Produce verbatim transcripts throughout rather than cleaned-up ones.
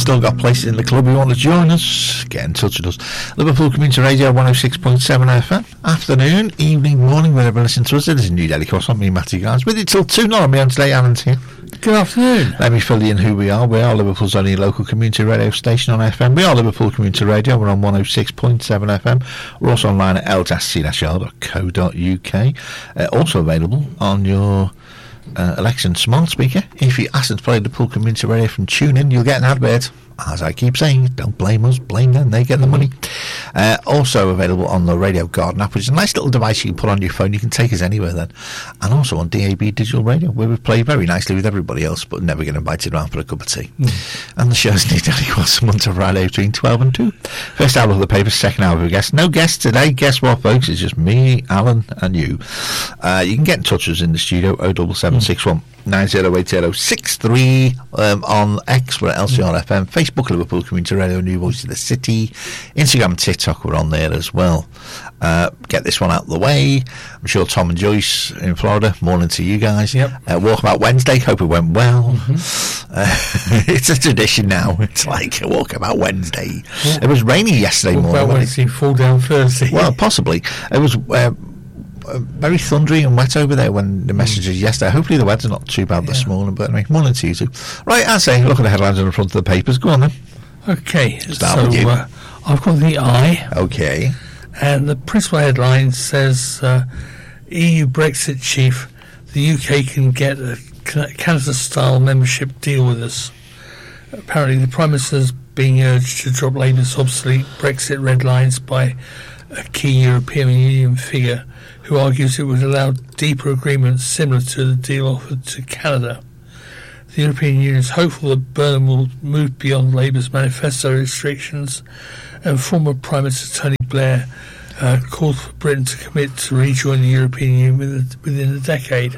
still got places in the club who want to join us, get in touch with us. Liverpool Community Radio one oh six point seven F M. Afternoon, evening, morning, wherever you listen to us. It is New Daily Cross on me, Matty Grimes. With it till two, not on me on today, Alan's here. Good afternoon. Let me fill you in who we are. We are Liverpool's only local community radio station on F M. We are Liverpool Community Radio. We're on one oh six point seven F M. We're also online at l c r dot co dot u k. Uh, also available on your uh, Alexa smart speaker. If you ask them to play Liverpool Community Radio from TuneIn, you'll get an advert. As I keep saying, don't blame us, blame them, they get the money. Uh, also available on the Radio Garden app, which is a nice little device you can put on your phone. You can take us anywhere then. And also on D A B Digital Radio, where we play very nicely with everybody else, but never get invited around for a cup of tea. Mm. And the show's New Daily Cross Monday to Friday between twelve and two. First hour of the paper, second hour of a guest. No guests today. Guess what, folks? It's just me, Alan, and you. Uh, you can get in touch with us in the studio, oh seven seven six one nine oh eight oh six three. Um, on X, we're at L C R F M. Facebook, Liverpool Community Radio, New Voice of the City. Instagram and TikTok, we're on there as well. Uh, get this one out of the way. I'm sure Tom and Joyce in Florida, morning to you guys. Yep. Uh, Walkabout Wednesday, hope it went well. Mm-hmm. Uh, it's a tradition now. It's like Walkabout Wednesday. Well, it was rainy yesterday Walkabout morning. Wednesday, fall down Thursday. Well, possibly. It was uh, very thundery and wet over there when the messages yesterday. Hopefully the weather's not too bad yeah. this morning, but anyway, morning to you too. Right, I say, look at the headlines on the front of the papers. Go on then. Okay, Start so with you. Uh, I've got the Eye. Okay. And the principal headline says, uh, E U Brexit chief, the U K can get a Canada-style membership deal with us. Apparently the Prime Minister's being urged to drop Labour's obsolete Brexit red lines by a key European Union figure who argues it would allow deeper agreements similar to the deal offered to Canada. The European Union is hopeful that Burnham will move beyond Labour's manifesto restrictions, and former Prime Minister Tony Blair uh, called for Britain to commit to rejoin the European Union within, within a decade.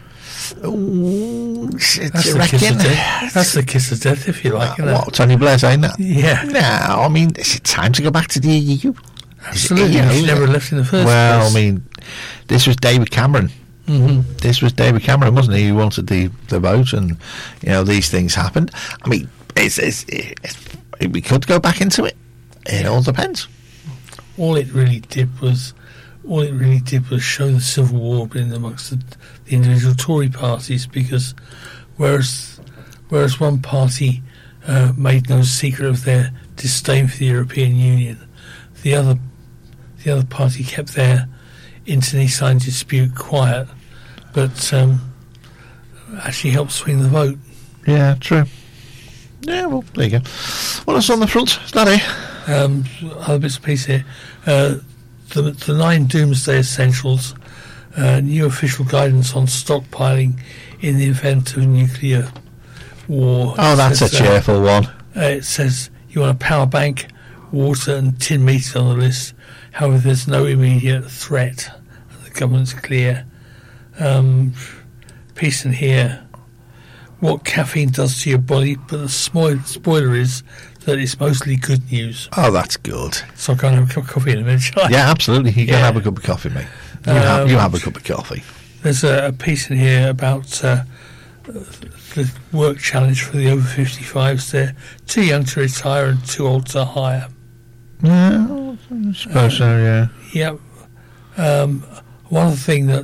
Ooh, That's the, kiss of death. That's the kiss of death, if you like. Uh, what, Tony Blair saying that? Yeah. No, I mean, is it time to go back to the E U? Absolutely, it, you know, he never left in the first well, place. Well, I mean, this was David Cameron. Mm-hmm. This was David Cameron, wasn't he? Who wanted the, the vote, and you know these things happened. I mean, it's, it's, it's, we could go back into it. It all depends. All it really did was, all it really did was show the civil war in amongst the, the individual Tory parties. Because whereas whereas one party uh, made no secret of their disdain for the European Union, the other the other party kept their internecine dispute quiet, but um, actually helped swing the vote. Yeah, true. Yeah, well, there you go. Well, it's on the front. Is that it? Um, other bits and pieces here. Uh, the, the nine doomsday essentials, uh, new official guidance on stockpiling in the event of nuclear war. Oh, that's says, a cheerful uh, one. Uh, it says you want a power bank, water and tin meters on the list. However, there's no immediate threat. The government's clear. Um, piece in here. What caffeine does to your body, but the spoil- spoiler is that it's mostly good news. Oh, that's good. So I can't have a cup of coffee in a minute, shall I? Yeah, absolutely. You yeah. can have a cup of coffee, mate. You, um, have, you have a cup of coffee. There's a, a piece in here about uh, the work challenge for the over fifty-fives. They're too young to retire and too old to hire. Yeah, I suppose so, yeah. Yeah. Um, one thing that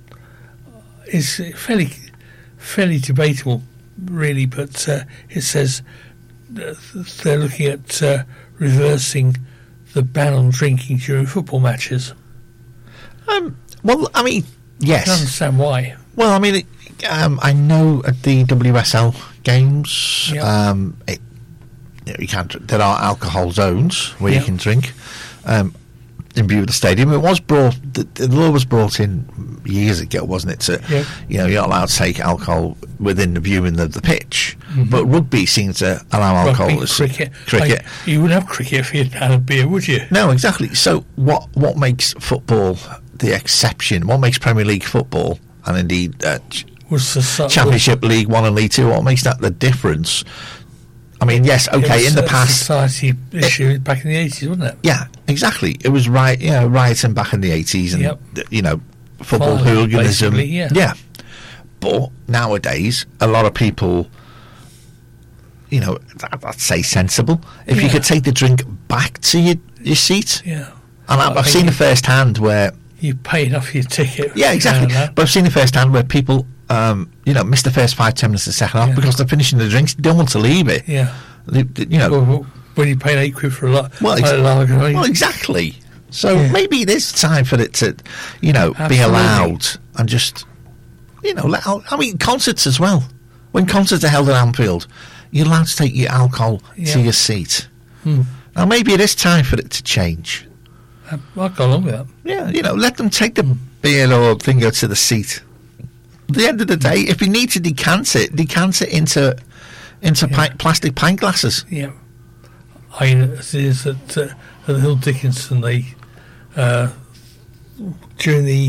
is fairly fairly debatable, really, but uh, it says they're looking at uh, reversing the ban on drinking during football matches. Um, well, I mean, yes. I don't understand why. Well, I mean, it, um, I know at the W S L games, yep. um, it, you, know, you can't. There are alcohol zones where yep. you can drink. Um, in view of the stadium, it was brought. The, the law was brought in years ago, wasn't it? To yep. you know, you're not allowed to take alcohol within the viewing of the pitch. Mm-hmm. But rugby seems to allow alcohol. Rugby, cricket, cricket. Like, you wouldn't have cricket if you had a beer, would you? No, exactly. So what? What makes football the exception? What makes Premier League football and indeed uh, was the, Championship was, League One and League Two? What makes that the difference? I mean, yes, okay, in the past... society issue it, back in the eighties, wasn't it? Yeah, exactly. It was right, you know, rioting back in the eighties and, yep. you know, football Finally, hooliganism. yeah. yeah. But nowadays, a lot of people you know, that, I'd say sensible. If you Yeah. could take the drink back to your, your seat. Yeah. And I've, I I've think seen you- the first hand where, You pay enough for your ticket. yeah, exactly. and that. But I've seen the first hand where people, um, you know, miss the first five, ten minutes of the second half Yeah. because they're finishing the drinks. They don't want to leave it. Yeah. They, they- you know, Well, when you pay eight quid for a lot, Well, well, ex- a lager, I mean, well, exactly. So Yeah. maybe it is time for it to, you know, be Absolutely. allowed and just, you know, let out, I mean, concerts as well. When concerts are held at Anfield, you're allowed to take your alcohol Yeah. to your seat. Hmm. Now, maybe it is time for it to change. I- I'll go along with that. Yeah, you know, let them take the beer or thing to the seat. At the end of the day, if you need to decant it, decant it into into Yeah. pi- plastic pint glasses. Yeah. I mean, it is at, uh, at the Hill Dickinson, they, uh, during the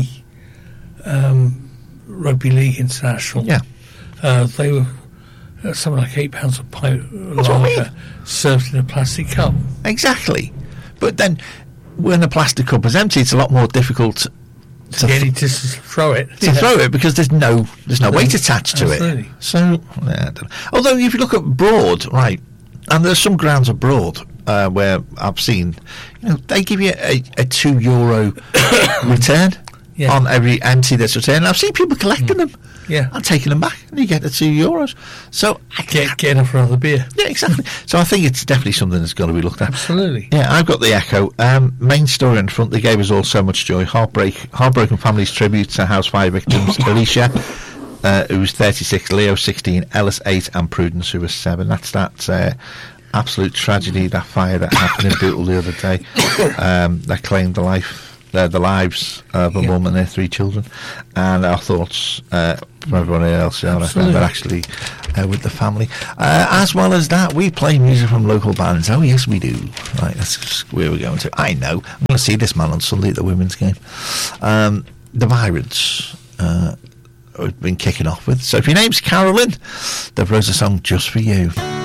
um, Rugby League International, Yeah. uh, they were uh, something like eight pounds a pint That's what I lager mean. served in a plastic cup. Exactly. But then, when the plastic cup is empty, it's a lot more difficult to, Get th- any distance to throw it. to Yeah. throw it because there's no there's no weight attached to it. Absolutely. So, yeah, I don't know. Although if you look at Broad, right, and there's some grounds abroad uh, where I've seen, you know, they give you a, a two euro return Yeah. on every empty that's returned. I've seen people collecting them Yeah. and taking them back, and you get the two euros. So, I Get, get enough for another beer. yeah, exactly. So I think it's definitely something that's got to be looked at. Absolutely. Yeah, I've got the Echo. Um, main story in front. They gave us all so much joy. Heartbreak, heartbroken families tribute to house fire victims. Alicia, uh, who was thirty-six, Leo sixteen, Ellis eight, and Prudence, who was seven. That's that uh, absolute tragedy, that fire that happened in Bootle the other day. Um, that claimed the life, uh, the lives of a Yeah. mum and their three children. And our thoughts uh, from everybody else on F M, Absolutely. but actually uh, with the family. Uh, as well as that, we play music from local bands. Oh, yes, we do. Right, that's where we're going to. I know. I'm going to see this man on Sunday at the women's game. Um, the Virants uh, have been kicking off with. So if your name's Carolyn, they've wrote a song just for you.